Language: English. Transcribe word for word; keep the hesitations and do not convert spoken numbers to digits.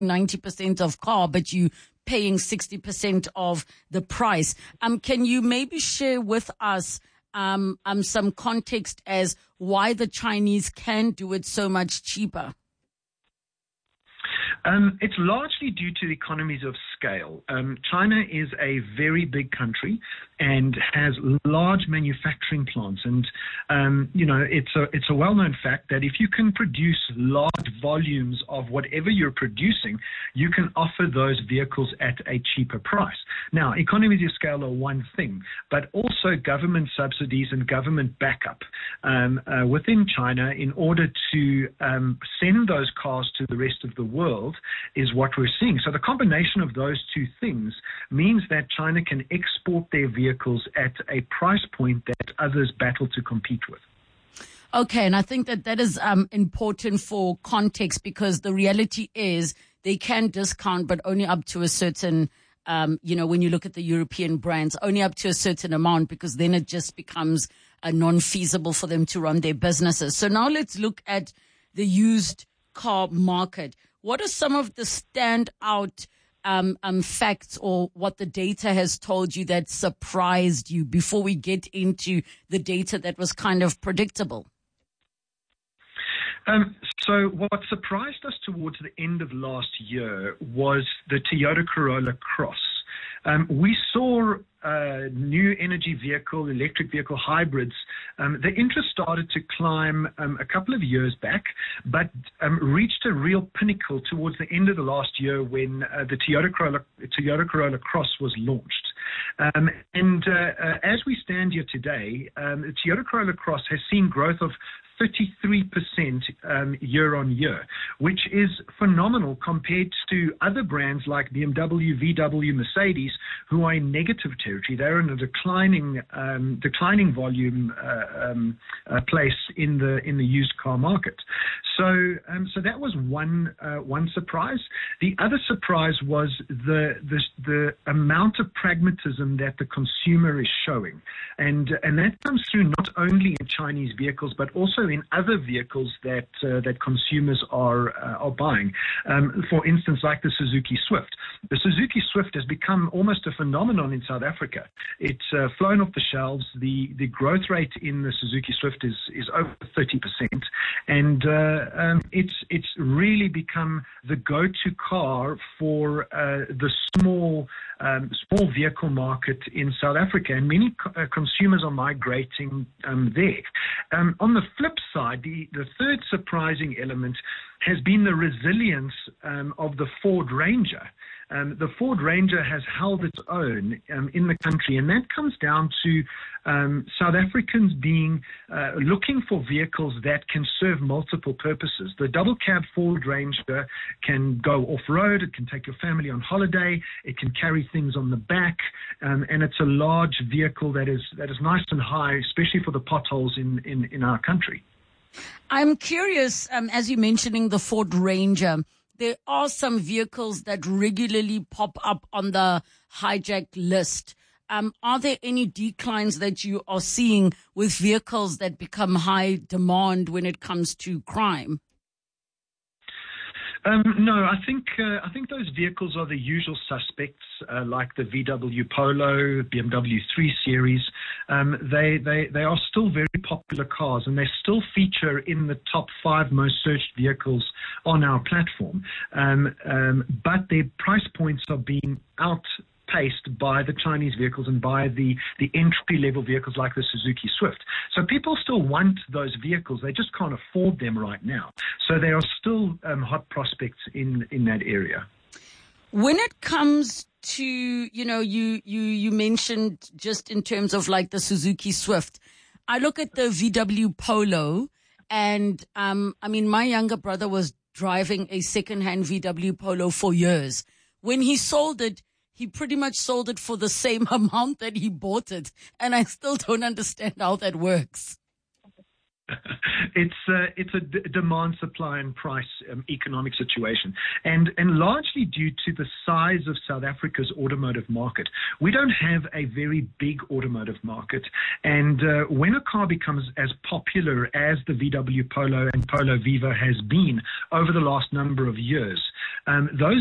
ninety percent of car, but you paying sixty percent of the price. Um, can you maybe share with us um, um, some context as why the Chinese can do it so much cheaper? Um, it's largely due to the economies of scale. Um, China is a very big country and has large manufacturing plants. And, um, you know, it's a, it's a well-known fact that if you can produce large volumes of whatever you're producing, you can offer those vehicles at a cheaper price. Now, economies of scale are one thing, but also government subsidies and government backup um, uh, within China in order to um, send those cars to the rest of the world is what we're seeing. So the combination of those two things means that China can export their vehicles at a price point that others battle to compete with. Okay, and I think that that is um, important for context, because the reality is they can discount, but only up to a certain, um, you know, when you look at the European brands, only up to a certain amount, because then it just becomes uh, non-feasible for them to run their businesses. So now let's look at the used car market. What are some of the standout um, um, facts or what the data has told you that surprised you before we get into the data that was kind of predictable? Um, so what surprised us towards the end of last year was the Toyota Corolla Cross. Um, we saw uh, new energy vehicle, electric vehicle hybrids. Um, the interest started to climb um, a couple of years back, but um, reached a real pinnacle towards the end of the last year when uh, the Toyota Corolla, Toyota Corolla Cross was launched. Um, and uh, uh, as we stand here today, um, the Toyota Corolla Cross has seen growth of thirty-three percent um, year on year, which is phenomenal compared to other brands like B M W, V W, Mercedes, who are in negative territory. They're in a declining, um, declining volume uh, um, uh, place in the in the used car market. So, um, so that was one uh, one surprise. The other surprise was the, the the amount of pragmatism that the consumer is showing, and and that comes through not only in Chinese vehicles but also in other vehicles that uh, that consumers are uh, are buying. Um, for instance, like the Suzuki Swift. The Suzuki Swift has become almost a phenomenon in South Africa. It's uh, flown off the shelves. The the growth rate in the Suzuki Swift is is over thirty percent, and uh, um, it's it's really become the go-to car for uh, the small um, small vehicle market in South Africa, and many co- uh, consumers are migrating um, there. Um, on the flip side, the, the third surprising element has been the resilience um, of the Ford Ranger. Um, the Ford Ranger has held its own um, in the country, and that comes down to um, South Africans being uh, looking for vehicles that can serve multiple purposes. The double cab Ford Ranger can go off-road, it can take your family on holiday, it can carry things on the back, um, and it's a large vehicle that is that is nice and high, especially for the potholes in, in, in our country. I'm curious, um, as you're mentioning the Ford Ranger, there are some vehicles that regularly pop up on the hijacked list. Um, are there any declines that you are seeing with vehicles that become high demand when it comes to crime? Um, no, I think uh, I think those vehicles are the usual suspects, uh, like the V W Polo, B M W three Series. Um, they they they are still very popular cars, and they still feature in the top five most searched vehicles on our platform. Um, um, but their price points are being out. Paced by the Chinese vehicles and by the, the entry-level vehicles like the Suzuki Swift. So people still want those vehicles. They just can't afford them right now. So they are still um, hot prospects in, in that area. When it comes to, you know, you, you, you mentioned just in terms of like the Suzuki Swift, I look at the V W Polo and, um, I mean, my younger brother was driving a second-hand V W Polo for years. When he sold it, he pretty much sold it for the same amount that he bought it. And I still don't understand how that works. It's uh, it's a d- demand, supply, and price um, economic situation, and and largely due to the size of South Africa's automotive market. We don't have a very big automotive market, and uh, when a car becomes as popular as the V W Polo and Polo Vivo has been over the last number of years, um, those